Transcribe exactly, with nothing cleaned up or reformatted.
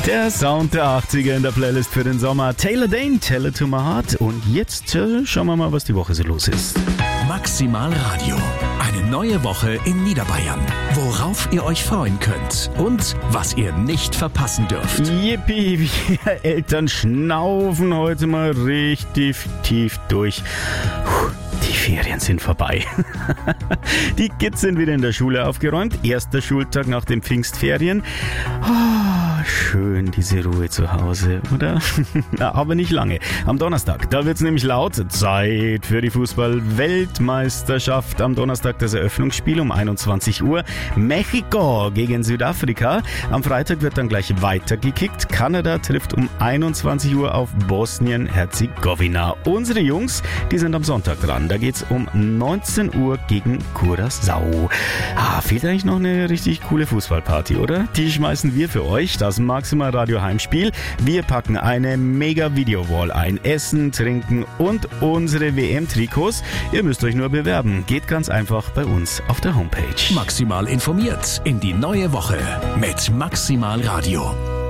Der Sound der achtziger in der Playlist für den Sommer. Taylor Dayne, Tell It To My Heart. Und jetzt äh, schauen wir mal, was die Woche so los ist. Maximal Radio. Eine neue Woche in Niederbayern. Worauf ihr euch freuen könnt und was ihr nicht verpassen dürft. Yippie, wir Eltern schnaufen heute mal richtig tief durch. Puh. Die Ferien sind vorbei. Die Kids sind wieder in der Schule aufgeräumt. Erster Schultag nach den Pfingstferien. Oh, schön diese Ruhe zu Hause, oder? Aber nicht lange. Am Donnerstag, da wird's nämlich laut. Zeit für die Fußball-Weltmeisterschaft. Am Donnerstag das Eröffnungsspiel um einundzwanzig Uhr. Mexiko gegen Südafrika. Am Freitag wird dann gleich weitergekickt. Kanada trifft um einundzwanzig Uhr auf Bosnien-Herzegowina. Unsere Jungs, die sind am Sonntag dran. Da geht's um neunzehn Uhr gegen Curaçao. Ah, fehlt eigentlich noch eine richtig coole Fußballparty, oder? Die schmeißen wir für euch, das Maximal Radio Heimspiel. Wir packen eine mega Video-Wall ein. Essen, trinken und unsere W M-Trikots. Ihr müsst euch nur bewerben. Geht ganz einfach bei uns auf der Homepage. Maximal informiert in die neue Woche mit Maximal Radio.